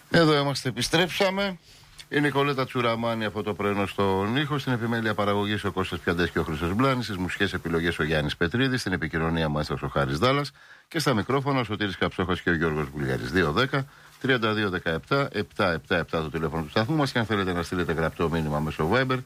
Εδώ είμαστε, επιστρέψαμε. Η Νικολέτα Τσουραμάνη από το πρωινό στον ήχο. Στην επιμέλεια παραγωγής ο Κώστας Πιαντές και ο Χρήστος Μπλάνης. Στις μουσικές επιλογές ο Γιάννης Πετρίδης. Στην επικοινωνία μάστρος ο Χάρης Δάλλας. Και στα μικρόφωνα ο Σωτήρης Καψόχας και ο Γιώργος Βουλιάρης. 210-3217-777 το τηλέφωνο του σταθμού μας. Και αν θέλετε να στείλετε γραπτό μήνυμα μέσω Viber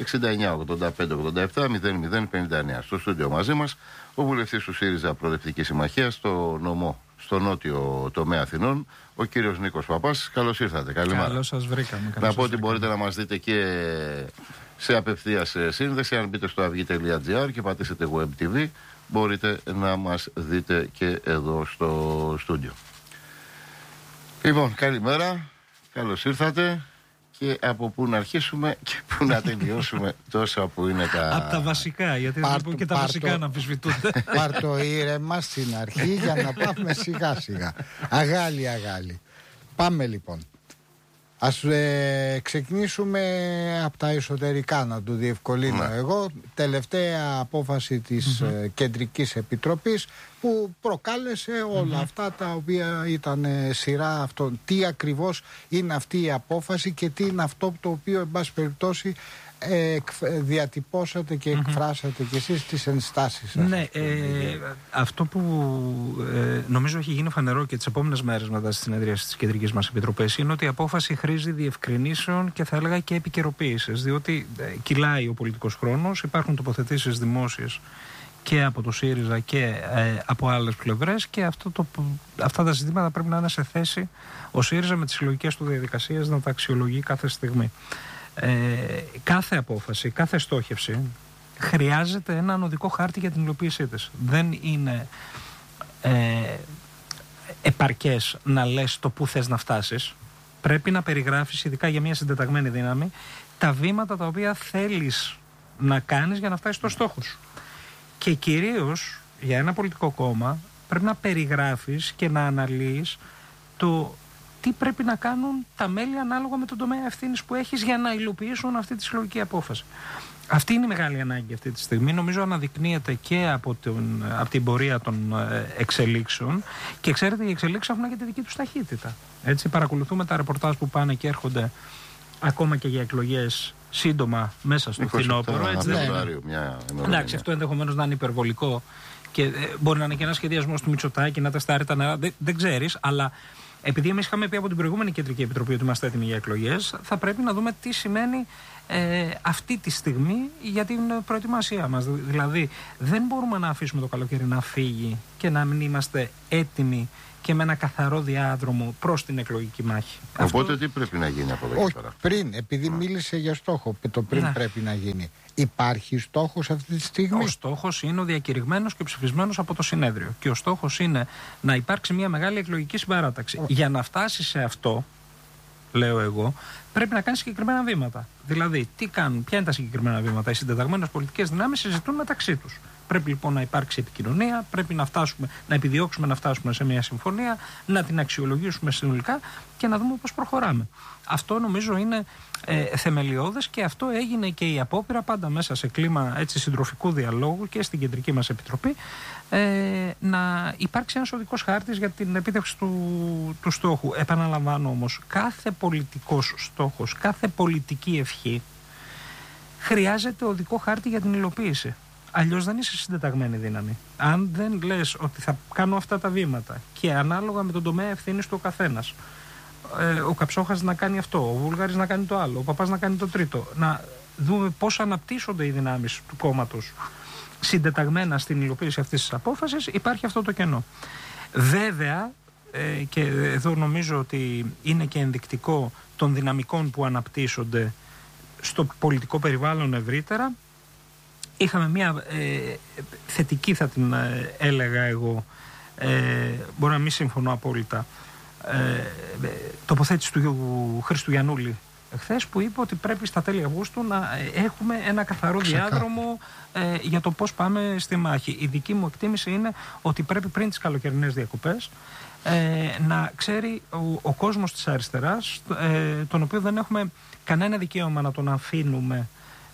69-85-87-00-59. Στο στούντιο μαζί μας ο βουλευτής του ΣΥΡΙΖΑ Προοδευτική Συμμαχία στο νομό, στο νότιο τομέα Αθηνών, ο κύριος Νίκος Παπάς. Καλώς ήρθατε. Καλημέρα. Καλώς σας βρήκαμε. Να πω ότι μπορείτε να μας δείτε και σε απευθείας σύνδεση. Αν μπείτε στο avi.gr και πατήσετε Web TV, μπορείτε να μας δείτε και εδώ στο στούντιο. Λοιπόν, καλημέρα. Καλώς ήρθατε. Και από πού να αρχίσουμε και πού να τελειώσουμε τόσα που είναι τα... Από τα βασικά, γιατί δεν και τα βασικά να αμφισβητούνται. Πάρ' το ήρεμα στην αρχή για να πάμε σιγά σιγά. Αγάλη. Πάμε λοιπόν. Ας ξεκινήσουμε από τα εσωτερικά, να του διευκολύνω εγώ. Τελευταία απόφαση της Κεντρικής Επιτροπής που προκάλεσε όλα αυτά τα οποία ήταν σειρά αυτών. Τι ακριβώς είναι αυτή η απόφαση και τι είναι αυτό το οποίο εν πάση περιπτώσει διατυπώσατε και εκφράσατε και εσείς τις ενστάσεις σας. Ναι, αυτό που νομίζω έχει γίνει φανερό και τις επόμενες μέρες μετά στη συνεδρίαση της Κεντρικής μας Επιτροπής είναι ότι η απόφαση χρήζει διευκρινήσεων και θα έλεγα και επικαιροποίησης, διότι κυλάει ο πολιτικός χρόνος, υπάρχουν τοποθετήσεις δημόσιες και από το ΣΥΡΙΖΑ και από άλλες πλευρές και αυτά τα ζητήματα πρέπει να είναι σε θέση ο ΣΥΡΙΖΑ με τις συλλογικές του διαδικασίες να τα αξιολογεί κάθε στιγμή. Κάθε απόφαση, κάθε στόχευση χρειάζεται έναν οδικό χάρτη για την υλοποίησή της. Δεν είναι επαρκές να λες το που θες να φτάσεις. Πρέπει να περιγράφεις, ειδικά για μια συντεταγμένη δύναμη, τα βήματα τα οποία θέλεις να κάνεις για να φτάσεις στο στόχο σου. Και κυρίως για ένα πολιτικό κόμμα πρέπει να περιγράφεις και να αναλύεις το τι πρέπει να κάνουν τα μέλη ανάλογα με τον τομέα ευθύνης που έχεις για να υλοποιήσουν αυτή τη συλλογική απόφαση. Αυτή είναι η μεγάλη ανάγκη αυτή τη στιγμή. Νομίζω αναδεικνύεται και από την πορεία των εξελίξεων. Και ξέρετε, οι εξελίξεις έχουν και τη δική τους ταχύτητα. Έτσι, παρακολουθούμε τα ρεπορτάζ που πάνε και έρχονται ακόμα και για εκλογές σύντομα μέσα στο φθινόπωρο. Εντάξει, αυτό ενδεχομένως να είναι υπερβολικό και μπορεί να είναι και ένα σχεδιασμό του Μητσοτάκη να τεστάρει τα νερά. Δεν ξέρεις, αλλά. Επειδή εμείς είχαμε πει από την προηγούμενη Κεντρική Επιτροπή ότι είμαστε έτοιμοι για εκλογές, θα πρέπει να δούμε τι σημαίνει αυτή τη στιγμή για την προετοιμασία μας. Δηλαδή, δεν μπορούμε να αφήσουμε το καλοκαίρι να φύγει και να μην είμαστε έτοιμοι και με ένα καθαρό διάδρομο προς την εκλογική μάχη. Οπότε τι πρέπει να γίνει από εδώ και πέρα? Πριν, επειδή μίλησε για στόχο, το πριν πρέπει να γίνει. Υπάρχει στόχος αυτή τη στιγμή? Ο στόχος είναι ο διακηρυγμένος και ψηφισμένος από το συνέδριο. Και ο στόχος είναι να υπάρξει μια μεγάλη εκλογική συμπαράταξη. Για να φτάσει σε αυτό, λέω εγώ, πρέπει να κάνει συγκεκριμένα βήματα. Δηλαδή, τι κάνουν, ποια είναι τα συγκεκριμένα βήματα? Οι συντεταγμένες πολιτικές δυνάμεις συζητούν μεταξύ τους. Πρέπει λοιπόν να υπάρξει επικοινωνία, πρέπει να επιδιώξουμε να φτάσουμε σε μια συμφωνία, να την αξιολογήσουμε συνολικά και να δούμε πώς προχωράμε. Αυτό νομίζω είναι θεμελιώδες και αυτό έγινε και η απόπειρα πάντα μέσα σε κλίμα έτσι, συντροφικού διαλόγου και στην Κεντρική μας Επιτροπή να υπάρξει ένας οδικός χάρτης για την επίτευξη του στόχου. Επαναλαμβάνω όμως, κάθε πολιτικός στόχος, κάθε πολιτική ευχή χρειάζεται οδικό χάρτη για την υλοποίηση. Αλλιώς δεν είσαι συντεταγμένη δύναμη. Αν δεν λες ότι θα κάνω αυτά τα βήματα και ανάλογα με τον τομέα ευθύνης του ο καθένας, ο Καψόχας να κάνει αυτό, ο Βούλγαρης να κάνει το άλλο, ο Παπάς να κάνει το τρίτο, να δούμε πώς αναπτύσσονται οι δυνάμεις του κόμματος συντεταγμένα στην υλοποίηση αυτής της απόφασης, υπάρχει αυτό το κενό. Βέβαια, και εδώ νομίζω ότι είναι και ενδεικτικό των δυναμικών που αναπτύσσονται στο πολιτικό περιβάλλον ευρύτερα, είχαμε μια θετική, θα την έλεγα εγώ, μπορώ να μην συμφωνώ απόλυτα, τοποθέτηση του Χρήστου Γιαννούλη χθες, που είπε ότι πρέπει στα τέλη Αυγούστου να έχουμε ένα καθαρό διάδρομο για το πώς πάμε στη μάχη. Η δική μου εκτίμηση είναι ότι πρέπει πριν τις καλοκαιρινές διακοπές να ξέρει ο κόσμος της αριστεράς, τον οποίο δεν έχουμε κανένα δικαίωμα να τον αφήνουμε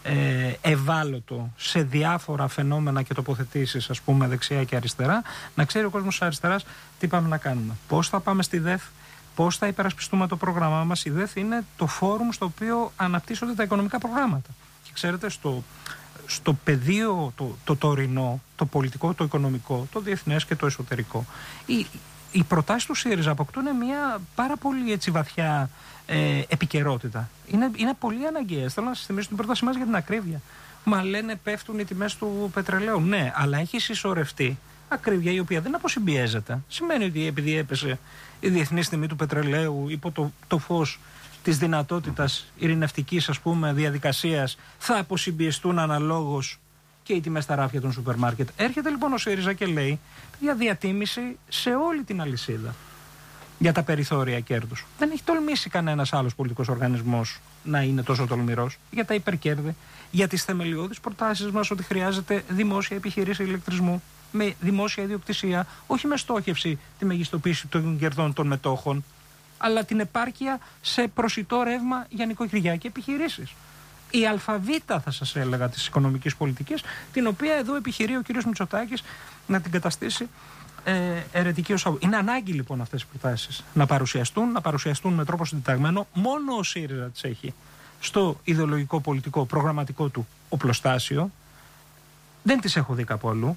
ευάλωτο σε διάφορα φαινόμενα και τοποθετήσεις, ας πούμε, δεξιά και αριστερά, να ξέρει ο κόσμος της αριστεράς τι πάμε να κάνουμε. Πώς θα πάμε στη ΔΕΘ, Πώς θα υπερασπιστούμε το πρόγραμμά μας? Η ΔΕΘ είναι το φόρουμ στο οποίο αναπτύσσονται τα οικονομικά προγράμματα. Και ξέρετε, στο πεδίο το τωρινό, το πολιτικό, το οικονομικό, το διεθνές και το εσωτερικό, οι προτάσεις του ΣΥΡΙΖΑ αποκτούν μια πάρα πολύ έτσι βαθιά επικαιρότητα. Είναι πολύ αναγκαίες. Θέλω να σας θυμίσω την πρότασή μας για την ακρίβεια. Μα λένε πέφτουν οι τιμές του πετρελαίου. Ναι, αλλά έχει συσσωρευτεί ακρίβεια η οποία δεν αποσυμπιέζεται. Σημαίνει ότι επειδή έπεσε η διεθνής τιμή του πετρελαίου υπό το φως της δυνατότητας ειρηνευτικής, ας πούμε, διαδικασίας, θα αποσυμπιεστούν αναλόγως και οι τιμές στα ράφια των σούπερ μάρκετ. Έρχεται λοιπόν ο ΣΥΡΙΖΑ και λέει για διατίμηση σε όλη την αλυσίδα για τα περιθώρια κέρδους. Δεν έχει τολμήσει κανένας άλλος πολιτικός οργανισμός να είναι τόσο τολμηρός για τα υπερκέρδη, για τις θεμελιώδεις προτάσεις μας ότι χρειάζεται δημόσια επιχειρήση ηλεκτρισμού με δημόσια ιδιοκτησία, όχι με στόχευση τη μεγιστοποίηση των κερδών των μετόχων, αλλά την επάρκεια σε προσιτό ρεύμα για νοικοκυριά και επιχειρήσεις. Η αλφαβήτα, θα σας έλεγα, της οικονομικής πολιτικής, την οποία εδώ επιχειρεί ο κ. Μητσοτάκης να την καταστήσει αιρετική ως αγωγή. Είναι ανάγκη λοιπόν αυτές οι προτάσεις να παρουσιαστούν με τρόπο συντεταγμένο. Μόνο ο ΣΥΡΙΖΑ τις έχει στο ιδεολογικό πολιτικό προγραμματικό του οπλοστάσιο. Δεν τις έχω δει κάπου αλλού.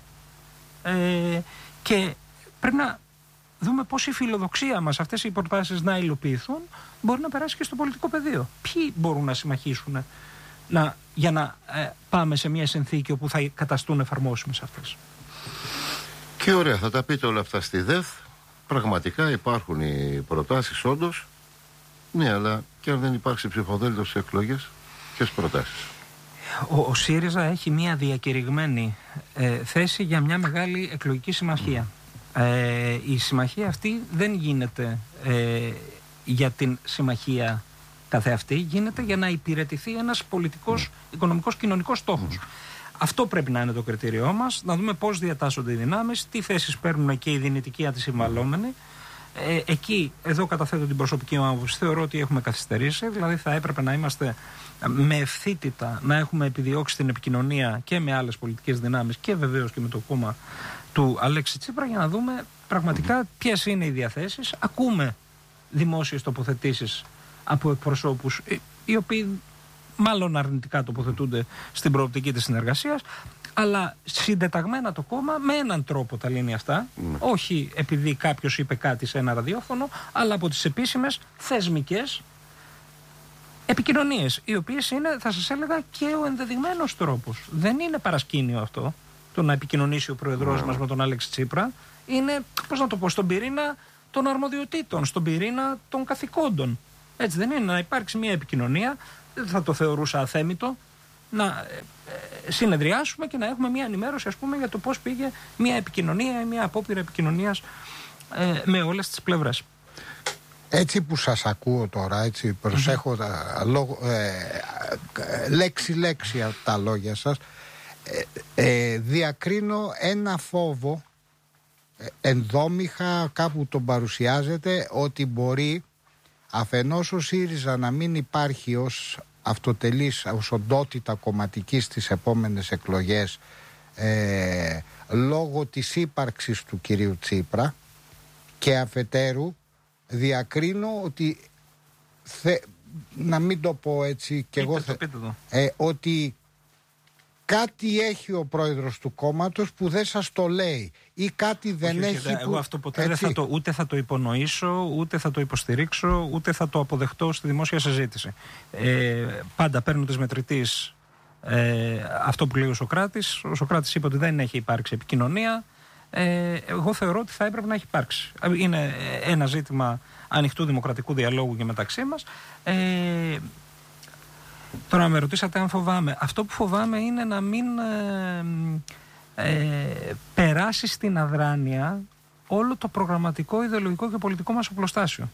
Και πρέπει να δούμε πώς η φιλοδοξία μας αυτές οι προτάσεις να υλοποιηθούν μπορεί να περάσει και στο πολιτικό πεδίο. Ποιοι μπορούν να συμμαχίσουν για να πάμε σε μια συνθήκη όπου θα καταστούν εφαρμόσιμες αυτές. Και ωραία, θα τα πείτε όλα αυτά στη ΔΕΘ. Πραγματικά υπάρχουν οι προτάσεις όντως. Ναι, αλλά και αν δεν υπάρξει ψηφοδέλτιο στις εκλογές, ποιες προτάσεις? Ο ΣΥΡΙΖΑ έχει μια διακηρυγμένη θέση για μια μεγάλη εκλογική συμμαχία. Η συμμαχία αυτή δεν γίνεται για την συμμαχία καθεαυτή, γίνεται για να υπηρετηθεί ένας πολιτικός, οικονομικός, κοινωνικός στόχος. Αυτό πρέπει να είναι το κριτήριό μας, να δούμε πώς διατάσσονται οι δυνάμεις, τι θέσεις παίρνουν και οι δυνητικοί αντισυμβαλόμενοι. Εδώ καταθέτω την προσωπική μου άποψη. Θεωρώ ότι έχουμε καθυστερήσει, δηλαδή θα έπρεπε να είμαστε με ευθύτητα να έχουμε επιδιώξει την επικοινωνία και με άλλες πολιτικές δυνάμεις και βεβαίως και με το κόμμα του Αλέξη Τσίπρα για να δούμε πραγματικά ποιες είναι οι διαθέσεις. Ακούμε δημόσιες τοποθετήσεις από εκπροσώπους οι οποίοι μάλλον αρνητικά τοποθετούνται στην προοπτική της συνεργασίας, αλλά συντεταγμένα το κόμμα με έναν τρόπο τα λύνει αυτά, όχι επειδή κάποιος είπε κάτι σε ένα ραδιόφωνο, αλλά από τις επίσημες θεσμικές επικοινωνίες, οι οποίες είναι, θα σας έλεγα, και ο ενδεδειγμένος τρόπος. Δεν είναι παρασκήνιο αυτό, το να επικοινωνήσει ο πρόεδρος μας με τον Αλέξη Τσίπρα. Είναι, πώς να το πω, στον πυρήνα των αρμοδιοτήτων, στον πυρήνα των καθηκόντων. Έτσι δεν είναι? Να υπάρξει μια επικοινωνία, δεν θα το θεωρούσα αθέμητο, να συνεδριάσουμε και να έχουμε μια ενημέρωση, ας πούμε, για το πώς πήγε μια επικοινωνία ή μια απόπειρα επικοινωνίας με όλες τις πλευρές. Έτσι που σας ακούω τώρα, έτσι προσέχω λέξη-λέξη από τα λόγια σας, διακρίνω ένα φόβο, ενδόμηχα κάπου τον παρουσιάζεται, ότι μπορεί αφενός ο ΣΥΡΙΖΑ να μην υπάρχει ως αυτοτελής, ως οντότητα κομματική στις επόμενες εκλογές λόγω της ύπαρξης του κυρίου Τσίπρα, και αφετέρου διακρίνω ότι να μην το πω έτσι και εγώ ότι κάτι έχει ο πρόεδρος του κόμματος που δεν σας το λέει ή κάτι δεν έχει εγώ αυτό ποτέ δεν ούτε θα το υπονοήσω, ούτε θα το υποστηρίξω, ούτε θα το αποδεχτώ στη δημόσια συζήτηση. Πάντα παίρνω της μετρητής αυτό που λέει ο Σωκράτης. Ο Σωκράτης είπε ότι δεν έχει υπάρξει επικοινωνία. Εγώ θεωρώ ότι θα έπρεπε να έχει υπάρξει. Είναι ένα ζήτημα ανοιχτού δημοκρατικού διαλόγου και μεταξύ μας. Τώρα με ρωτήσατε αν φοβάμαι. Αυτό που φοβάμαι είναι να μην περάσει στην αδράνεια όλο το προγραμματικό, ιδεολογικό και πολιτικό μας οπλοστάσιο.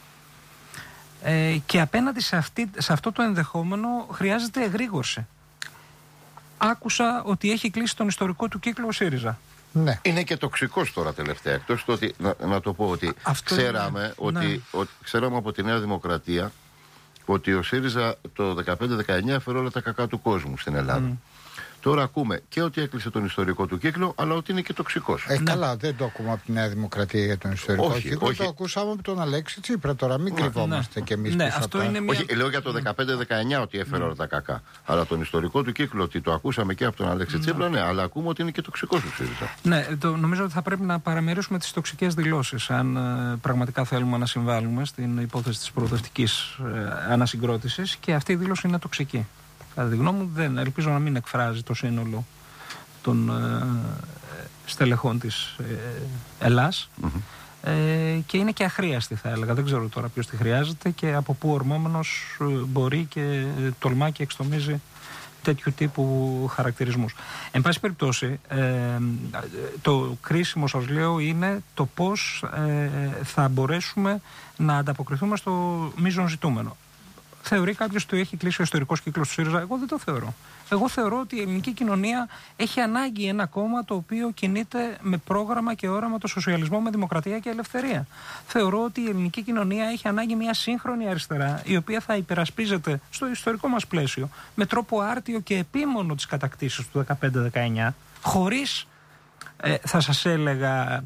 Και απέναντι σε αυτό το ενδεχόμενο χρειάζεται εγρήγορση. Άκουσα ότι έχει κλείσει τον ιστορικό του κύκλο ο ΣΥΡΙΖΑ. Ναι. Είναι και τοξικός τώρα τελευταία. Εκτός το ότι, να το πω ότι ξέραμε ξέραμε από τη Νέα Δημοκρατία ότι ο ΣΥΡΙΖΑ το 15-19 έφερε όλα τα κακά του κόσμου στην Ελλάδα. Τώρα ακούμε και ότι έκλεισε τον ιστορικό του κύκλο, αλλά ότι είναι και τοξικός. Καλά, δεν το ακούμε από τη Νέα Δημοκρατία για τον ιστορικό κύκλο. Το ακούσαμε από τον Αλέξη Τσίπρα. Τώρα μην κρυβόμαστε κι εμείς πίσω από τα... Όχι, λέω για το 15-19 ότι έφερε όλα τα κακά. Αλλά τον ιστορικό του κύκλο, ότι το ακούσαμε και από τον Αλέξη Τσίπρα, ναι, αλλά ακούμε ότι είναι και τοξικός του ΣΥΡΙΖΑ. Ναι, νομίζω ότι θα πρέπει να παραμερίσουμε τις τοξικές δηλώσεις, αν πραγματικά θέλουμε να συμβάλλουμε στην υπόθεση της προοδευτικής ανασυγκρότησης, και αυτή η δήλωση είναι τοξική. Κατά τη γνώμη μου, ελπίζω να μην εκφράζει το σύνολο των στελεχών της Ελλάς, και είναι και αχρίαστη, θα έλεγα. Δεν ξέρω τώρα ποιος τη χρειάζεται και από πού ορμόμενος μπορεί και τολμά και εξτομίζει τέτοιου τύπου χαρακτηρισμούς. Εν πάση περιπτώσει, το κρίσιμο, σας λέω, είναι το πώς θα μπορέσουμε να ανταποκριθούμε στο μείζον ζητούμενο. Θεωρεί κάποιος ότι έχει κλείσει ο ιστορικός κύκλος του ΣΥΡΙΖΑ? Εγώ δεν το θεωρώ. Εγώ θεωρώ ότι η ελληνική κοινωνία έχει ανάγκη ένα κόμμα το οποίο κινείται με πρόγραμμα και όραμα το σοσιαλισμό με δημοκρατία και ελευθερία. Θεωρώ ότι η ελληνική κοινωνία έχει ανάγκη μια σύγχρονη αριστερά, η οποία θα υπερασπίζεται στο ιστορικό μας πλαίσιο με τρόπο άρτιο και επίμονο τις κατακτήσεις του 15-19, χωρίς, θα σας έλεγα,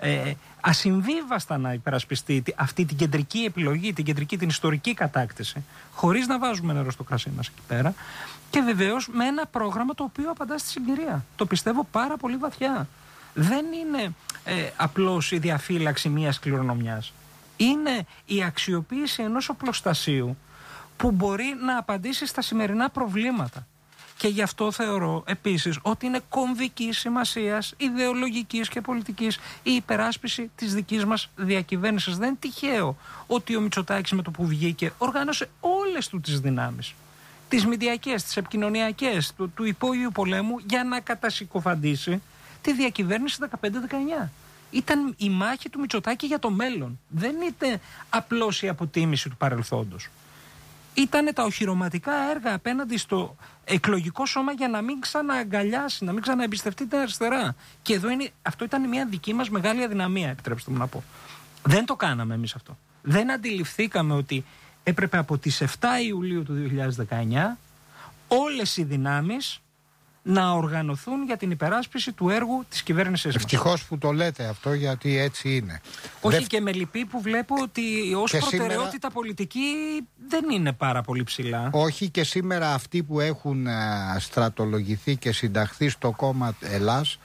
ασυμβίβαστα να υπερασπιστεί αυτή την κεντρική επιλογή, την ιστορική κατάκτηση, χωρίς να βάζουμε νερό στο κρασί μας εκεί πέρα, και βεβαίως με ένα πρόγραμμα το οποίο απαντά στη συγκυρία. Το πιστεύω πάρα πολύ βαθιά. Δεν είναι απλώς η διαφύλαξη μιας κληρονομιάς. Είναι η αξιοποίηση ενός οπλοστασίου που μπορεί να απαντήσει στα σημερινά προβλήματα. Και γι' αυτό θεωρώ επίσης ότι είναι κομβικής σημασίας, ιδεολογικής και πολιτικής, η υπεράσπιση της δικής μας διακυβέρνησης. Δεν είναι τυχαίο ότι ο Μητσοτάκης με το που βγήκε οργάνωσε όλες του τις δυνάμεις, τις μηντιακές, τις επικοινωνιακές, του υπόγειου πολέμου, για να κατασυκοφαντήσει τη διακυβέρνηση 15-19. Ήταν η μάχη του Μητσοτάκη για το μέλλον. Δεν ήταν απλώς η αποτίμηση του παρελθόντος. Ήταν τα οχυρωματικά έργα απέναντι στο εκλογικό σώμα για να μην ξανααγκαλιάσει, να μην ξαναεμπιστευτεί την αριστερά. Και αυτό ήταν μια δική μας μεγάλη αδυναμία, επιτρέψτε μου να πω. Δεν το κάναμε εμείς αυτό. Δεν αντιληφθήκαμε ότι έπρεπε από τις 7 Ιουλίου του 2019 όλες οι δυνάμεις να οργανωθούν για την υπεράσπιση του έργου της κυβέρνησης μας. Ευτυχώς που το λέτε αυτό, γιατί έτσι είναι. Όχι, και με λυπεί που βλέπω ότι ως προτεραιότητα σήμερα... πολιτική δεν είναι πάρα πολύ ψηλά. Όχι, και σήμερα αυτοί που έχουν στρατολογηθεί και συνταχθεί στο κόμμα Ελλάς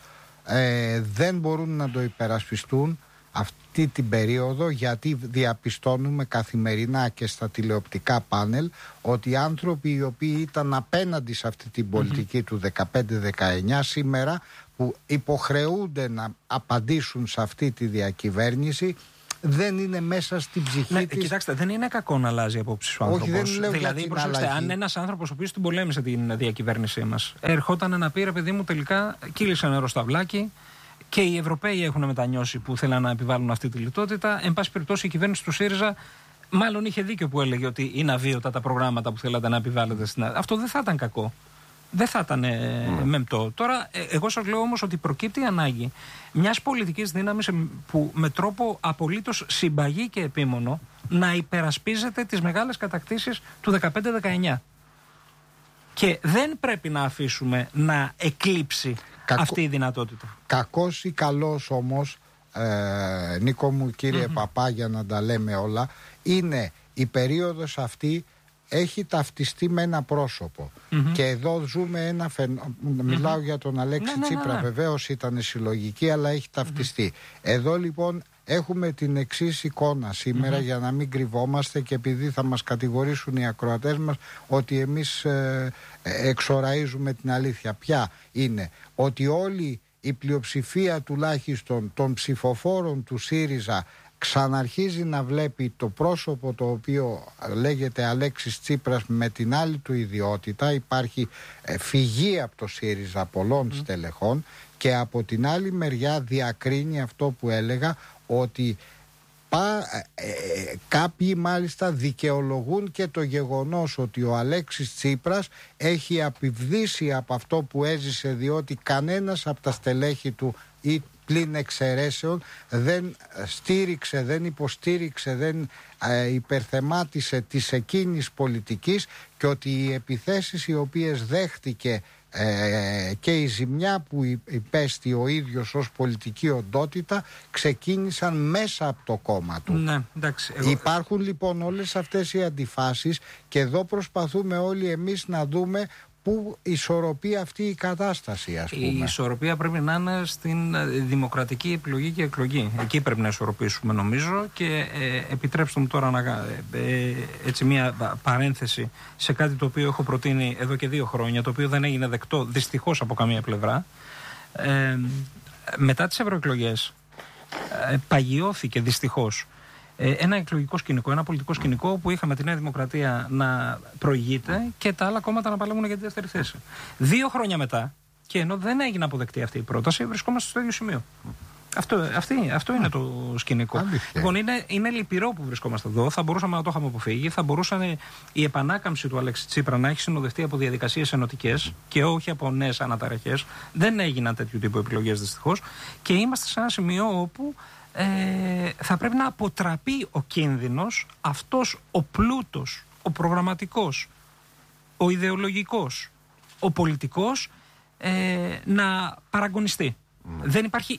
δεν μπορούν να το υπερασπιστούν αυτή την περίοδο, γιατί διαπιστώνουμε καθημερινά και στα τηλεοπτικά πάνελ ότι οι άνθρωποι οι οποίοι ήταν απέναντι σε αυτή την πολιτική του 15-19 σήμερα, που υποχρεούνται να απαντήσουν σε αυτή τη διακυβέρνηση, δεν είναι μέσα στην ψυχή της. Κοιτάξτε, δεν είναι κακό να αλλάζει απόψεις ο άνθρωπος. Όχι, δεν λέω δηλαδή, προσέξτε, αν ένας άνθρωπος ο οποίος την πολέμησε την διακυβέρνησή μας ερχόταν να πει, ρε παιδί μου, τελικά κύλησε νερό στο αυλάκι, και οι Ευρωπαίοι έχουν μετανιώσει που θέλαν να επιβάλλουν αυτή τη λιτότητα. Εν πάση περιπτώσει, η κυβέρνηση του ΣΥΡΙΖΑ μάλλον είχε δίκιο που έλεγε ότι είναι αβίωτα τα προγράμματα που θέλατε να επιβάλλετε στην Ελλάδα. Αυτό δεν θα ήταν κακό. Δεν θα ήταν μεμπτό. Τώρα, εγώ σας λέω όμως ότι προκύπτει η ανάγκη μιας πολιτικής δύναμης που με τρόπο απολύτως συμπαγή και επίμονο να υπερασπίζεται τις μεγάλες κατακτήσεις του 15-19. Και δεν πρέπει να αφήσουμε να εκλείψει αυτή η δυνατότητα. Κακός ή καλός όμως, Νίκο μου, κύριε Παπά, για να τα λέμε όλα, είναι η περίοδος αυτή, έχει ταυτιστεί με ένα πρόσωπο. Και εδώ ζούμε ένα φαινόμενο. Μιλάω για τον Αλέξη Τσίπρα, βεβαίως ήταν συλλογική, αλλά έχει ταυτιστεί. Εδώ λοιπόν έχουμε την εξής εικόνα σήμερα, για να μην κρυβόμαστε, και επειδή θα μας κατηγορήσουν οι ακροατές μας ότι εμείς εξοραίζουμε την αλήθεια. Ποια είναι? Ότι όλη η πλειοψηφία τουλάχιστον των ψηφοφόρων του ΣΥΡΙΖΑ ξαναρχίζει να βλέπει το πρόσωπο το οποίο λέγεται Αλέξης Τσίπρας με την άλλη του ιδιότητα. Υπάρχει φυγή από το ΣΥΡΙΖΑ πολλών στελεχών, και από την άλλη μεριά διακρίνει αυτό που έλεγα, ότι κάποιοι μάλιστα δικαιολογούν και το γεγονός ότι ο Αλέξης Τσίπρας έχει απειβδίσει από αυτό που έζησε, διότι κανένας από τα στελέχη του ή πλην εξαιρέσεων δεν στήριξε, δεν υποστήριξε, δεν υπερθεμάτισε της εκείνης πολιτικής, και ότι οι επιθέσεις οι οποίες δέχτηκε και η ζημιά που υπέστη ο ίδιος ως πολιτική οντότητα ξεκίνησαν μέσα από το κόμμα του. Ναι, εντάξει, Υπάρχουν λοιπόν όλες αυτές οι αντιφάσεις και εδώ προσπαθούμε όλοι εμείς να δούμε πού ισορροπεί αυτή η κατάσταση, ας πούμε. Η ισορροπία πρέπει να είναι στην δημοκρατική επιλογή και εκλογή. Εκεί πρέπει να ισορροπήσουμε, νομίζω. Και επιτρέψτε μου τώρα να έτσι μια παρένθεση σε κάτι το οποίο έχω προτείνει εδώ και 2 χρόνια, το οποίο δεν έγινε δεκτό δυστυχώς από καμία πλευρά. Μετά τις ευρωεκλογές παγιώθηκε δυστυχώς ένα εκλογικό σκηνικό, ένα πολιτικό σκηνικό που είχαμε τη Νέα Δημοκρατία να προηγείται και τα άλλα κόμματα να παλεύουν για τη δεύτερη θέση. 2 χρόνια μετά, και ενώ δεν έγινε αποδεκτή αυτή η πρόταση, βρισκόμαστε στο ίδιο σημείο. Αυτό είναι το σκηνικό. Λοιπόν, είναι λυπηρό που βρισκόμαστε εδώ. Θα μπορούσαμε να το είχαμε αποφύγει. Θα μπορούσε η επανάκαμψη του Αλέξη Τσίπρα να έχει συνοδευτεί από διαδικασίες ενωτικές και όχι από νέες αναταραχές. Δεν έγιναν τέτοιου τύπου επιλογές δυστυχώς. Και είμαστε σε ένα σημείο όπου θα πρέπει να αποτραπεί ο κίνδυνος αυτός ο πλούτος, ο προγραμματικός, ο ιδεολογικός, ο πολιτικός να παραγωνιστεί. Δεν υπάρχει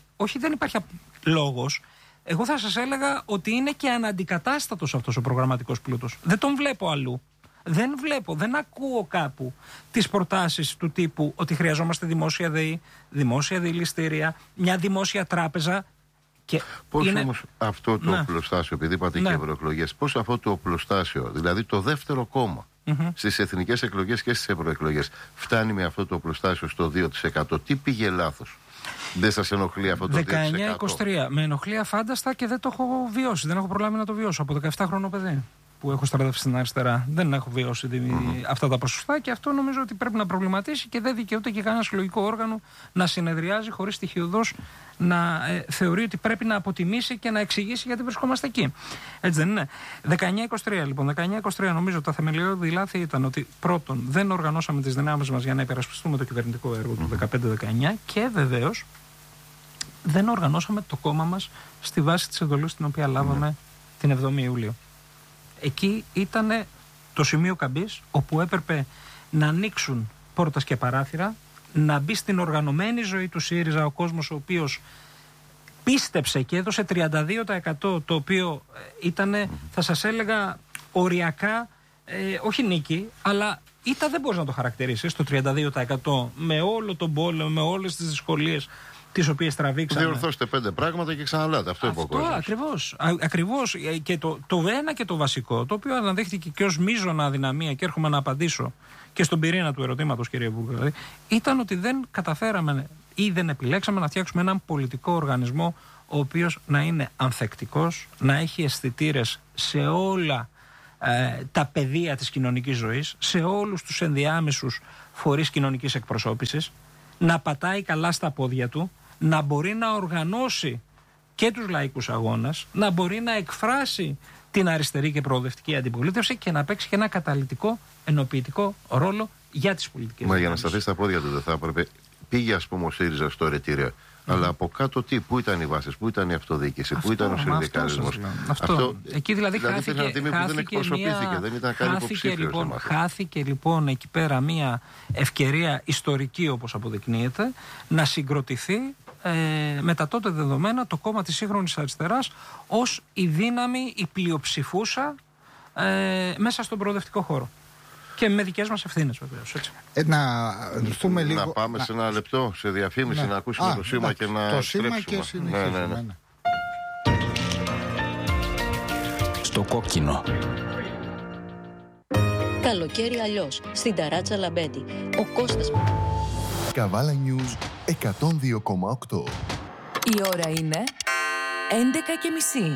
λόγος. Εγώ θα σας έλεγα ότι είναι και αναντικατάστατος αυτός ο προγραμματικός πλούτος. Δεν τον βλέπω αλλού. Δεν ακούω κάπου τις προτάσεις του τύπου ότι χρειαζόμαστε δημόσια ΔΕΗ, δημόσια διελιστήρια, μια δημόσια τράπεζα. Πώς όμως αυτό το οπλοστάσιο, επειδή είπατε και ευρωεκλογές, πώς αυτό το οπλοστάσιο, δηλαδή το δεύτερο κόμμα στις εθνικές εκλογές και στις ευρωεκλογές, φτάνει με αυτό το οπλοστάσιο στο 2%? Τι πήγε λάθος? Δεν σας ενοχλεί αυτό το 19-23. Με ενοχλεί αφάνταστα και δεν το έχω βιώσει. Δεν έχω προλάβει να το βιώσω από 17 χρονών παιδί που έχω στρατεύσει στην αριστερά. Δεν έχω βιώσει αυτά τα ποσοστά και αυτό νομίζω ότι πρέπει να προβληματίσει και δεν δικαιούται και κανένα συλλογικό όργανο να συνεδριάζει χωρίς στοιχειοδός να θεωρεί ότι πρέπει να αποτιμήσει και να εξηγήσει γιατί βρισκόμαστε εκεί. Έτσι δεν είναι? 19-23 λοιπόν. 19-23 νομίζω τα θεμελιώδη λάθη ήταν ότι πρώτον δεν οργανώσαμε τις δυνάμεις μας για να υπερασπιστούμε το κυβερνητικό έργο του 15-19 και βεβαίως δεν οργανώσαμε το κόμμα μας στη βάση της εντολής την οποία λάβαμε την 7η Ιουλίου. Εκεί ήταν το σημείο καμπής όπου έπρεπε να ανοίξουν πόρτας και παράθυρα, να μπει στην οργανωμένη ζωή του ΣΥΡΙΖΑ ο κόσμος ο οποίος πίστεψε και έδωσε 32%, το οποίο ήταν, θα σας έλεγα, οριακά, όχι νίκη, αλλά ήττα δεν μπορείς να το χαρακτηρίσεις το 32% με όλο τον πόλεμο, με όλες τις δυσκολίες τις οποίες τραβήξαμε. Διορθώστε 5 πράγματα και ξαναλάτε. Αυτό είπε ο κόσμος. Ακριβώς. Και το ένα και το βασικό, το οποίο αναδείχθηκε και ως μείζωνα αδυναμία και έρχομαι να απαντήσω και στον πυρήνα του ερωτήματος, κύριε Βούγκα, ήταν ότι δεν καταφέραμε ή δεν επιλέξαμε να φτιάξουμε έναν πολιτικό οργανισμό ο οποίος να είναι ανθεκτικός, να έχει αισθητήρες σε όλα τα πεδία της κοινωνικής ζωής, σε όλους τους ενδιάμεσους φορείς κοινωνικής εκπροσώπησης, να πατάει καλά στα πόδια του, να μπορεί να οργανώσει και τους λαϊκούς αγώνες, να μπορεί να εκφράσει την αριστερή και προοδευτική αντιπολίτευση και να παίξει και ένα καταλυτικό, ενοποιητικό ρόλο για τις πολιτικές. Μα για να σταθεί στα πόδια του δεν θα έπρεπε? Πήγε, ας πούμε, ο ΣΥΡΙΖΑ στο ρετήριο. Αλλά από κάτω πού ήταν οι βάσεις, πού ήταν η αυτοδιοίκηση, πού ήταν ο συνδικαλισμός? Εκεί δηλαδή χάθηκε λοιπόν εκεί πέρα μια ευκαιρία ιστορική, όπως αποδεικνύεται, να συγκροτηθεί με τα τότε δεδομένα το κόμμα της σύγχρονης αριστεράς ως η δύναμη, η πλειοψηφούσα μέσα στον προοδευτικό χώρο. Και με δικές μας ευθύνες βεβαίως. Να πάμε σε ένα λεπτό, σε διαφήμιση, να ακούσουμε το σήμα και να το σήμα και συνεχίσουμε. Στο κόκκινο. Καλοκαίρι αλλιώς, στην ταράτσα Λαμπέντη. Ο Κώστας. Καβάλα News 102,8. Η ώρα είναι 11:30.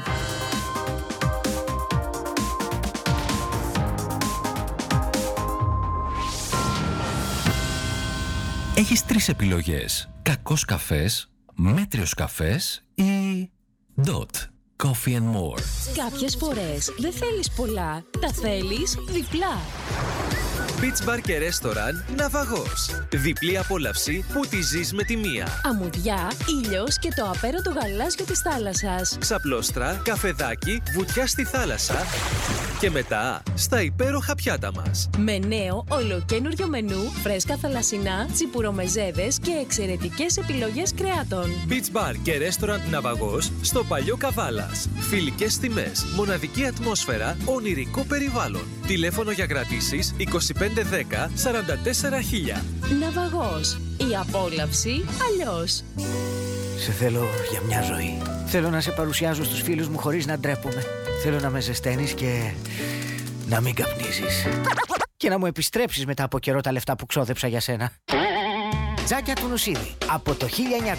Έχεις 3 επιλογές. Κακός καφές, μέτριος καφές ή Dot Coffee and More. Κάποιες φορές δεν θέλεις πολλά, τα θέλεις διπλά. Beach Bar και Restaurant Ναυαγός. Διπλή απόλαυση που τη ζεις με τη μία. Αμμουδιά, ήλιος και το απέραντο γαλάζιο της θάλασσας. Ξαπλώστρα, καφεδάκι, βουτιά στη θάλασσα και μετά στα υπέροχα πιάτα μας. Με νέο ολοκένουργιο μενού, φρέσκα θαλασσινά, τσιπουρομεζέδες και εξαιρετικές επιλογές κρεάτων. Beach Bar και Restaurant Ναυαγός στο Παλιό Καβάλας. Φιλικές τιμές, μοναδική ατμόσφαιρα, ονειρικό περιβάλλον. Τηλέφωνο για κρατήσεις 2510 44 000. Ναυαγός. Η απόλαυση αλλιώς. Σε θέλω για μια ζωή. Θέλω να σε παρουσιάζω στους φίλους μου χωρίς να ντρέπομαι. Θέλω να με ζεσταίνεις και να μην καπνίζεις. Και να μου επιστρέψεις μετά από καιρό τα λεφτά που ξόδεψα για σένα. Τζάκια του Νουσίδη. Από το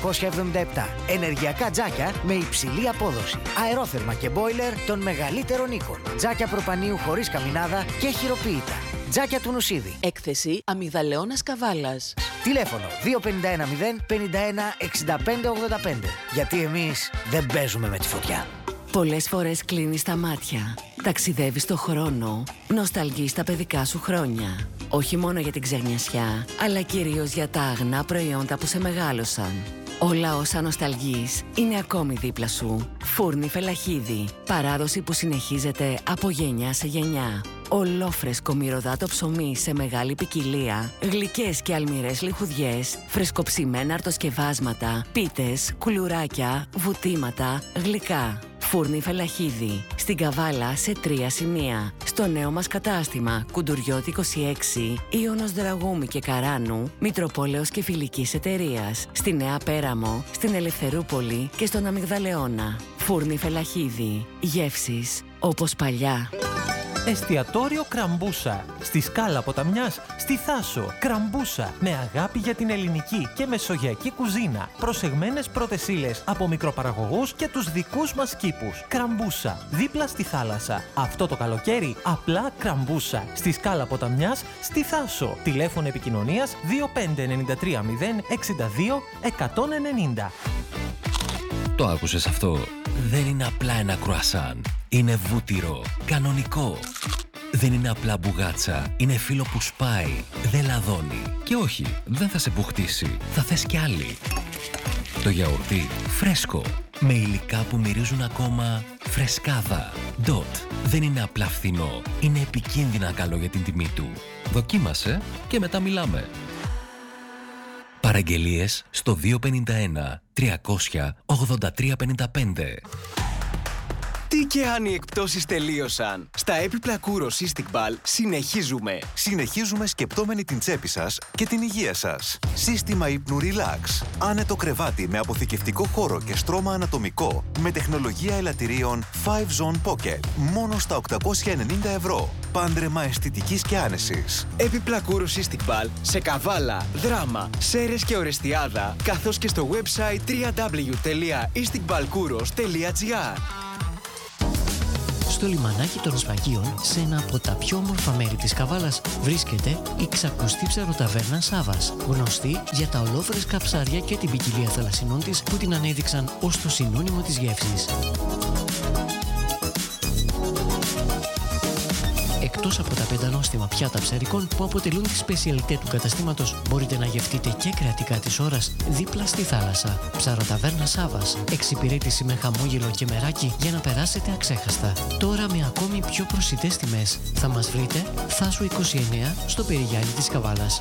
1977. Ενεργειακά τζάκια με υψηλή απόδοση. Αερόθερμα και μπόιλερ των μεγαλύτερων οίκων. Τζάκια προπανίου χωρίς καμινάδα και χειροποίητα. Τζάκια του Νουσίδη. Έκθεση Αμυγδαλεώνας Καβάλας. Τηλέφωνο 2510 51 65 85. Γιατί εμείς δεν παίζουμε με τη φωτιά. Πολλές φορές κλείνεις τα μάτια, ταξιδεύεις στο χρόνο, νοσταλγείς τα παιδικά σου χρόνια. Όχι μόνο για την ξενιασιά, αλλά κυρίως για τα αγνά προϊόντα που σε μεγάλωσαν. Όλα όσα νοσταλγείς είναι ακόμη δίπλα σου. Φούρνη Φελαχίδη. Παράδοση που συνεχίζεται από γενιά σε γενιά. Ολόφρεσκο μυρωδάτο ψωμί σε μεγάλη ποικιλία. Γλυκές και αλμυρές λιχουδιές. Φρεσκοψημένα αρτοσκευάσματα. Πίτες, κουλουράκια, βουτήματα, γλυκά. Φούρνη Φελαχίδη. Στην Καβάλα σε 3 σημεία. Στο νέο μας κατάστημα Κουντουριώτη 26, Ιωνος Δραγούμη και Καράνου, Μητροπόλεως και Φιλικής Εταιρείας. Στη Νέα Πέραμο, στην Ελευθερούπολη και στον Αμυγδαλεώνα. Φούρνη Φελαχίδη. Γεύσεις όπως παλιά. Εστιατόριο Κραμπούσα. Στη Σκάλα Ποταμιάς, στη Θάσο. Κραμπούσα. Με αγάπη για την ελληνική και μεσογειακή κουζίνα. Προσεγμένες πρώτες ύλες από μικροπαραγωγούς και τους δικούς μας κήπους. Κραμπούσα. Δίπλα στη θάλασσα. Αυτό το καλοκαίρι απλά Κραμπούσα. Στη Σκάλα Ποταμιάς, στη Θάσο. Τηλέφωνο επικοινωνίας 2593 062 190. Το άκουσες αυτό? Δεν είναι απλά ένα κρουασάν. Είναι βούτυρο, κανονικό. Δεν είναι απλά μπουγάτσα. Είναι φύλλο που σπάει, δεν λαδώνει. Και όχι, δεν θα σε μπουχτίσει. Θα θες κι άλλη. Το γιαουρτί, φρέσκο. Με υλικά που μυρίζουν ακόμα φρεσκάδα. Dot. Δεν είναι απλά φθηνό. Είναι επικίνδυνα καλό για την τιμή του. Δοκίμασε και μετά μιλάμε. Παραγγελίες στο 251 300 8355. Τι και αν οι εκπτώσεις τελείωσαν. Στα έπιπλα Kouros Istiqbal συνεχίζουμε. Συνεχίζουμε σκεπτόμενοι την τσέπη σας και την υγεία σας. Σύστημα ύπνου Relax. Άνετο κρεβάτι με αποθηκευτικό χώρο και στρώμα ανατομικό. Με τεχνολογία ελαττηρίων 5Zone Pocket. Μόνο στα 890 ευρώ. Πάντρεμα αισθητικής και άνεσης. Έπιπλα Kouros Istiqbal σε Καβάλα, Δράμα, Σέρες και Ορεστιάδα, καθώς και στο website www.istiqbalkouros.gr. Στο λιμανάκι των Σφαγίων, σε ένα από τα πιο όμορφα μέρη της Καβάλας, βρίσκεται η ξακουστή ψαροταβέρνα Σάβας, γνωστή για τα ολόφρεσκα ψάρια και την ποικιλία θαλασσινών της που την ανέδειξαν ως το συνώνυμο της γεύσης. Εκτός από τα 5 νόστιμα πιάτα ψαρικών που αποτελούν τη σπεσιαλιτέ του καταστήματος, μπορείτε να γευτείτε και κρεατικά της ώρας δίπλα στη θάλασσα. Ψαροταβέρνα Σάβας. Εξυπηρέτηση με χαμόγελο και μεράκι για να περάσετε αξέχαστα. Τώρα με ακόμη πιο προσιτές τιμές. Θα μας βρείτε Θάσου 29 στο Περιγιάννη της Καβάλας.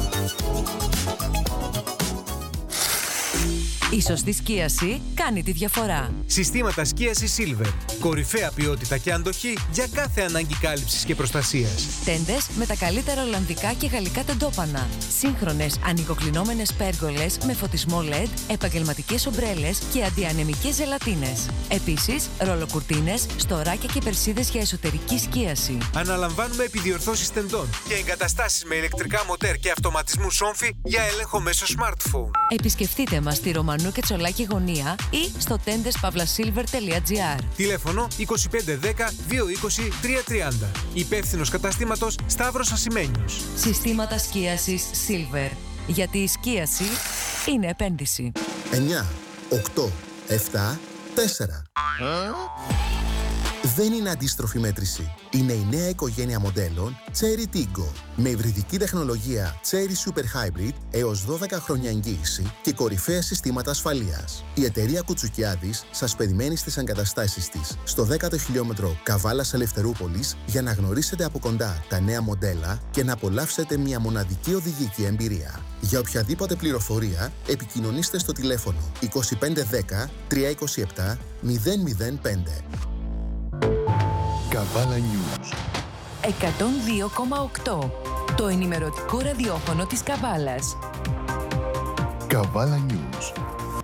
Η σωστή σκίαση κάνει τη διαφορά. Συστήματα σκίασης Silver. Κορυφαία ποιότητα και αντοχή για κάθε ανάγκη κάλυψης και προστασίας. Τέντες με τα καλύτερα ολλανδικά και γαλλικά τεντόπανα. Σύγχρονες ανοιγοκλεινόμενες πέργολες με φωτισμό LED, επαγγελματικές ομπρέλες και αντιανεμικές ζελατίνες. Επίσης, ρολοκουρτίνες, στοράκια και περσίδες για εσωτερική σκίαση. Αναλαμβάνουμε επιδιορθώσεις τεντών και εγκαταστάσεις με ηλεκτρικά μοτέρ και αυτοματισμού σόμφι για έλεγχο μέσω smartphone. Επισκεφτείτε μας στη Ρωμανού και Τσολάκη Γωνία ή στο tendeспavlasilver.gr. Τηλέφωνο 2510 220 330. Υπεύθυνος καταστήματος Σταύρος Ασημένιος. Συστήματα σκίασης Silver. Γιατί η σκίαση είναι επένδυση. 9, 8, 7, 4. Δεν είναι αντίστροφη μέτρηση. Είναι η νέα οικογένεια μοντέλων Chery Tiggo. Με υβριδική τεχνολογία Chery Super Hybrid έως 12 χρόνια εγγύηση και κορυφαία συστήματα ασφαλείας. Η εταιρεία Κουτσουκιάδης σας περιμένει στις εγκαταστάσεις της στο 10ο χιλιόμετρο Καβάλας Ελευθερούπολης για να γνωρίσετε από κοντά τα νέα μοντέλα και να απολαύσετε μια μοναδική οδηγική εμπειρία. Για οποιαδήποτε πληροφορία, επικοινωνήστε στο τηλέφωνο 2510 327 005. Καβάλα News 102,8. Το ενημερωτικό ραδιόφωνο της Καβάλας. Καβάλα News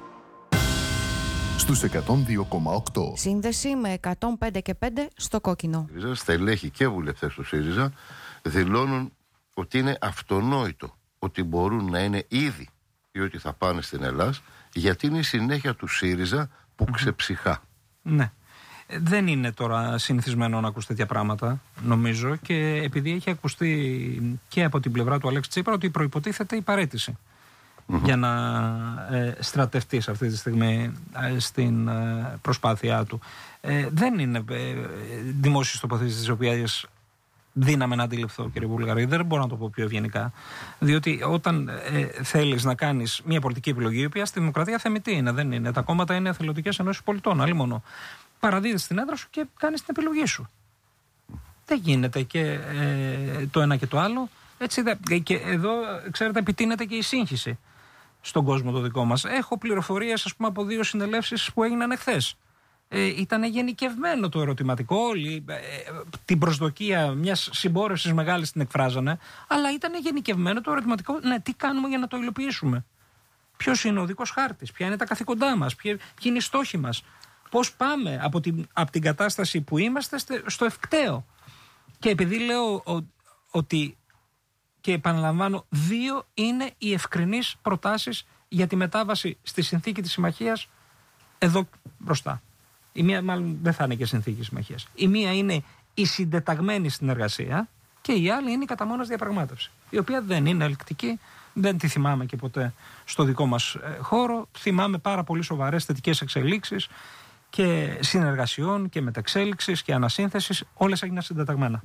στους 102,8. Σύνδεση με 105 και 5 στο κόκκινο. Στελέχοι και βουλευτές του ΣΥΡΙΖΑ δηλώνουν ότι είναι αυτονόητο ότι μπορούν να είναι ήδη ή ότι θα πάνε στην Ελλάδα, γιατί είναι η συνέχεια του ΣΥΡΙΖΑ που ξεψυχά. Ναι. Δεν είναι τώρα συνηθισμένο να ακούς τέτοια πράγματα, νομίζω, και επειδή έχει ακουστεί και από την πλευρά του Αλέξη Τσίπρα ότι προϋποτίθεται η παραίτηση για να στρατευτεί σε αυτή τη στιγμή στην προσπάθειά του. Δεν είναι δημόσιες τοποθετήσεις τις οποίες δύναμε να αντιληφθώ, κύριε Βουλγαρή, δεν μπορώ να το πω πιο ευγενικά. Διότι όταν θέλεις να κάνεις μια πολιτική επιλογή, η οποία στη δημοκρατία θεμιτή είναι, δεν είναι. Τα κόμματα είναι εθελοντικές ενώσεις πολιτών, άλλη μόνο. Παραδίδεις την έδρα σου και κάνεις την επιλογή σου. Δεν γίνεται και το ένα και το άλλο. Έτσι, και εδώ, ξέρετε, επιτείνεται και η σύγχυση στον κόσμο το δικό μας. Έχω πληροφορίες, ας πούμε, από 2 συνελεύσεις που έγιναν εχθές. Ήταν γενικευμένο το ερωτηματικό. Όλοι την προσδοκία μιας συμπόρευσης μεγάλης την εκφράζανε, αλλά ήταν γενικευμένο το ερωτηματικό. Ναι, τι κάνουμε για να το υλοποιήσουμε? Ποιος είναι ο οδικός χάρτης? Ποια είναι τα καθήκοντά μας? Ποιοι είναι οι στόχοι μας? Πώς πάμε από την κατάσταση που είμαστε στο ευκταίο? Και επειδή λέω ότι, και επαναλαμβάνω, 2 είναι οι ευκρινείς προτάσεις για τη μετάβαση στη συνθήκη της συμμαχίας εδώ μπροστά. Η μία μάλλον δεν θα είναι και συνθήκη συμμαχίας. Η μία είναι η συντεταγμένη συνεργασία και η άλλη είναι η κατά μόνας διαπραγμάτευση, η οποία δεν είναι ελκτική, δεν τη θυμάμαι και ποτέ στο δικό μας χώρο. Θυμάμαι πάρα πολύ σοβαρές θετικές εξελίξεις και συνεργασιών και μεταξέλιξης και ανασύνθεσης, όλες έγιναν συντεταγμένα.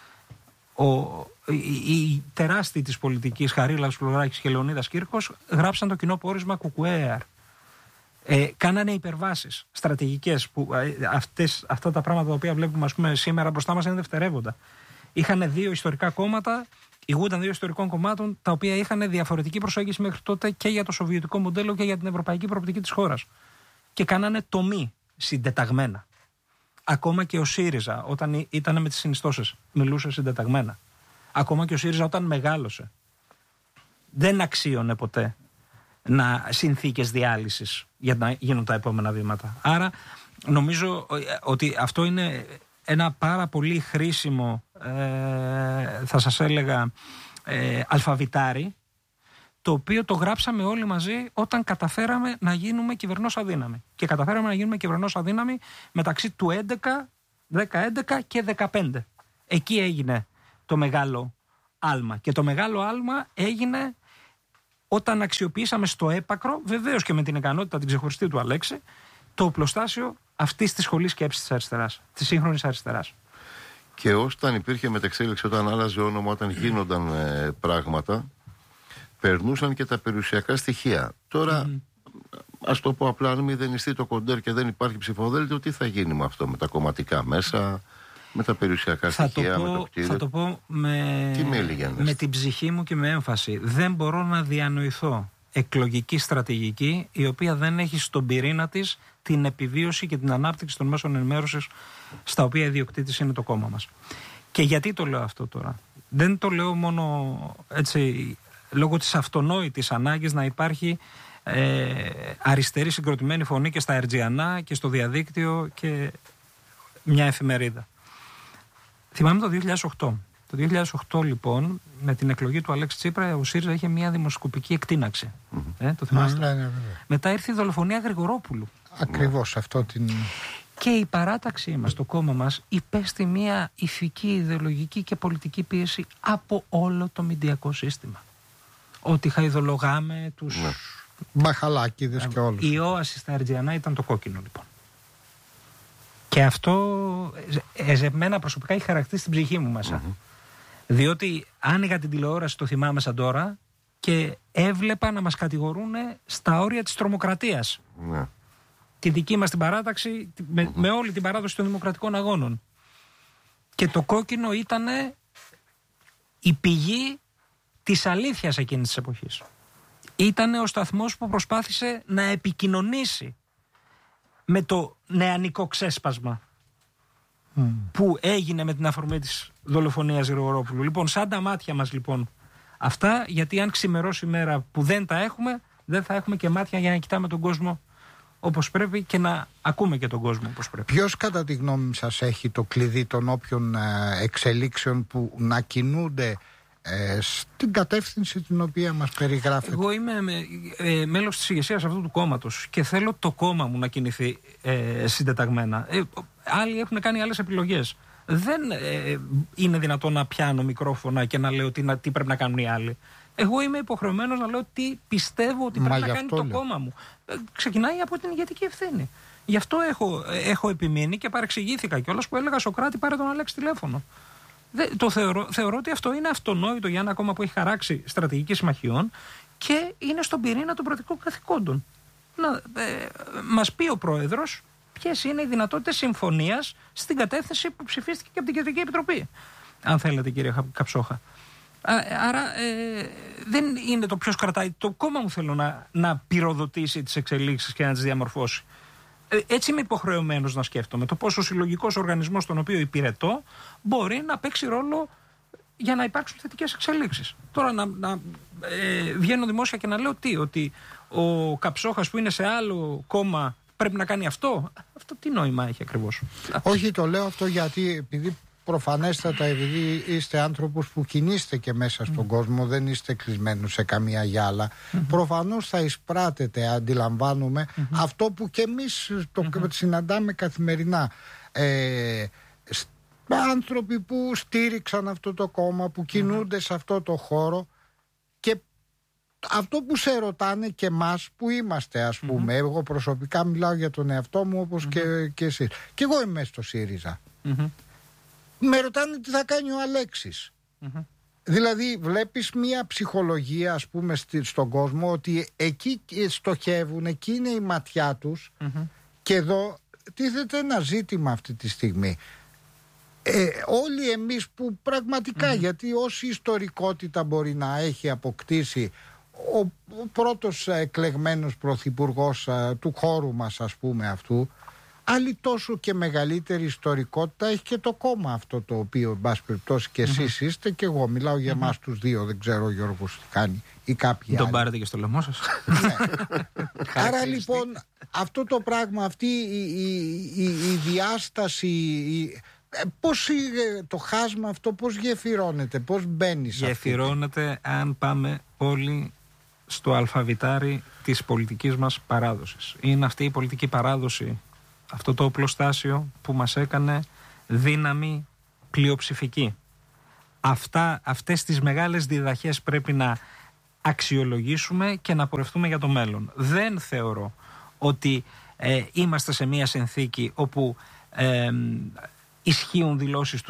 Οι τεράστιοι της πολιτικής, Χαρίλαος Φλωράκης και Λεωνίδας Κύρκος, γράψαν το κοινό πόρισμα Κουκουέαρ. Κάνανε υπερβάσεις στρατηγικές που αυτά τα πράγματα τα οποία βλέπουμε, ας πούμε, σήμερα μπροστά μας είναι δευτερεύοντα. Είχαν 2 ιστορικά κόμματα, ηγούνταν 2 ιστορικών κομμάτων, τα οποία είχαν διαφορετική προσέγγιση μέχρι τότε και για το σοβιετικό μοντέλο και για την ευρωπαϊκή προοπτική της χώρας. Και κάνανε τομή συντεταγμένα. Ακόμα και ο ΣΥΡΙΖΑ, όταν ήταν με τις συνιστώσεις, μιλούσε συντεταγμένα. Ακόμα και ο ΣΥΡΙΖΑ, όταν μεγάλωσε, δεν αξίωνε ποτέ συνθήκες διάλυσης για να γίνουν τα επόμενα βήματα. Άρα νομίζω ότι αυτό είναι ένα πάρα πολύ χρήσιμο, θα σας έλεγα, αλφαβητάρι, το οποίο το γράψαμε όλοι μαζί όταν καταφέραμε να γίνουμε κυβερνός αδύναμοι. Και καταφέραμε να γίνουμε κυβερνός αδύναμοι μεταξύ του 10-11 και 15. Εκεί έγινε το μεγάλο άλμα. Και το μεγάλο άλμα έγινε όταν αξιοποιήσαμε στο έπακρο, βεβαίως και με την ικανότητα την ξεχωριστή του Αλέξη, το οπλοστάσιο αυτής της σχολής σκέψης της αριστεράς, της σύγχρονης αριστεράς. Και όταν υπήρχε μεταξέλιξη, όταν άλλαζε όνομα, όταν γίνονταν πράγματα, περνούσαν και τα περιουσιακά στοιχεία. Τώρα, ας το πω απλά, αν μηδενιστεί το κοντέρ και δεν υπάρχει ψηφοδέλτιο, τι θα γίνει με αυτό, με τα κομματικά μέσα, με τα περιουσιακά στοιχεία, με το κτίριο? Θα το πω με την ψυχή μου και με έμφαση. Δεν μπορώ να διανοηθώ εκλογική στρατηγική η οποία δεν έχει στον πυρήνα της την επιβίωση και την ανάπτυξη των μέσων ενημέρωσης στα οποία ιδιοκτήτης είναι το κόμμα μας. Και γιατί το λέω αυτό τώρα? Δεν το λέω μόνο έτσι λόγω της αυτονόητης ανάγκης να υπάρχει αριστερή συγκροτημένη φωνή και στα Ερτζιανά και στο διαδίκτυο και μια εφημερίδα. Θυμάμαι το 2008. Το 2008 λοιπόν, με την εκλογή του Αλέξη Τσίπρα, ο ΣΥΡΙΖΑ είχε μια δημοσκοπική εκτείναξη. Το θυμάστε? Μετά ήρθε η δολοφονία Γρηγορόπουλου. Ακριβώς αυτό την... Και η παράταξή μας, το κόμμα μας, υπέστη μια ηθική, ιδεολογική και πολιτική πίεση από όλο το μηντιακό σύστημα. Ότι χαϊδολογάμε τους... Μαχαλάκηδες και όλους. Η όαση στα Ερτζιανά ήταν το κόκκινο λοιπόν. Και αυτό εμένα προσωπικά έχει χαρακτήσει την ψυχή μου μέσα. Διότι άνοιγα την τηλεόραση, το θυμάμαι σαν τώρα, και έβλεπα να μας κατηγορούν στα όρια της τρομοκρατίας. Ναι. Τη δική μας την παράταξη, με όλη την παράδοση των δημοκρατικών αγώνων. Και το κόκκινο ήταν η πηγή της αλήθειας εκείνης της εποχής. Ήταν ο σταθμός που προσπάθησε να επικοινωνήσει με το νεανικό ξέσπασμα που έγινε με την αφορμή της δολοφονίας Γρηγορόπουλου. Λοιπόν, σαν τα μάτια μας λοιπόν αυτά, γιατί αν ξημερώσει η μέρα που δεν τα έχουμε, δεν θα έχουμε και μάτια για να κοιτάμε τον κόσμο όπως πρέπει και να ακούμε και τον κόσμο όπως πρέπει. Ποιος κατά τη γνώμη σας έχει το κλειδί των όποιων εξελίξεων που να κινούνται στην κατεύθυνση την οποία μας περιγράφεται? Εγώ είμαι μέλος της ηγεσίας αυτού του κόμματος και θέλω το κόμμα μου να κινηθεί συντεταγμένα. Άλλοι έχουν κάνει άλλες επιλογές. Δεν είναι δυνατόν να πιάνω μικρόφωνα και να λέω τι πρέπει να κάνουν οι άλλοι. Εγώ είμαι υποχρεωμένος να λέω τι πιστεύω ότι πρέπει να κάνει το κόμμα μου. Ξεκινάει από την ηγετική ευθύνη. Γι' αυτό έχω επιμείνει και παρεξηγήθηκα κιόλας που έλεγα Σωκράτη, πάρε τον Αλέξη τηλέφωνο. Θεωρώ ότι αυτό είναι αυτονόητο για ένα κόμμα που έχει χαράξει στρατηγική συμμαχιών και είναι στον πυρήνα των πρωτικών καθηκόντων. Μας πει ο πρόεδρος ποιες είναι οι δυνατότητες συμφωνίας στην κατεύθυνση που ψηφίστηκε και από την Κεντρική Επιτροπή. Αν θέλετε, κύριε Καψόχα. Άρα δεν είναι το ποιος κρατάει. Το κόμμα μου θέλω να πυροδοτήσει τις εξελίξεις και να τις διαμορφώσει. Έτσι είμαι υποχρεωμένος να σκέφτομαι το πώς ο συλλογικός οργανισμός τον οποίο υπηρετώ μπορεί να παίξει ρόλο για να υπάρξουν θετικές εξελίξεις. Τώρα να βγαίνω δημόσια και να λέω ότι ο Καψόχας που είναι σε άλλο κόμμα πρέπει να κάνει αυτό. Αυτό τι νόημα έχει ακριβώς? Όχι, το λέω αυτό γιατί επειδή προφανέστατα, επειδή είστε άνθρωπος που κινείστε και μέσα στον κόσμο, δεν είστε κλεισμένους σε καμία γυάλα, προφανώς θα εισπράτετε, αντιλαμβάνομαι, αυτό που και εμείς το συναντάμε καθημερινά. Άνθρωποι που στήριξαν αυτό το κόμμα, που κινούνται σε αυτό το χώρο, και αυτό που σε ρωτάνε και εμάς που είμαστε, ας πούμε, εγώ προσωπικά μιλάω για τον εαυτό μου όπως και εσείς. Και εγώ είμαι στο ΣΥΡΙΖΑ. Με ρωτάνε τι θα κάνει ο Αλέξης. Δηλαδή βλέπεις μια ψυχολογία, ας πούμε, στον κόσμο, ότι εκεί στοχεύουν, εκεί είναι η ματιά τους, και εδώ τίθεται ένα ζήτημα αυτή τη στιγμή. Όλοι εμείς που πραγματικά, γιατί όση ιστορικότητα μπορεί να έχει αποκτήσει ο πρώτος εκλεγμένος πρωθυπουργός του χώρου μας, ας πούμε, αυτού, άλλη τόσο και μεγαλύτερη ιστορικότητα έχει και το κόμμα αυτό το οποίο, εν πάση περιπτώσει, και εσείς είστε, και εγώ μιλάω για εμάς τους δύο, δεν ξέρω ο Γιώργος τι κάνει ή κάποιοι άλλοι. Τον πάρετε και στο λαιμό σας. Ναι. Άρα λοιπόν αυτό το πράγμα, αυτή η διάσταση, πώς το χάσμα αυτό πώς γεφυρώνεται, πώς μπαίνει σε γεφυρώνεται αν πάμε όλοι στο αλφαβητάρι της πολιτικής μας παράδοσης. Είναι αυτή η πολιτική παράδοση, αυτό το οπλοστάσιο που μας έκανε δύναμη πλειοψηφική. Αυτές τις μεγάλες διδαχές πρέπει να αξιολογήσουμε και να πορευτούμε για το μέλλον. Δεν θεωρώ ότι είμαστε σε μια συνθήκη όπου ισχύουν δηλώσεις του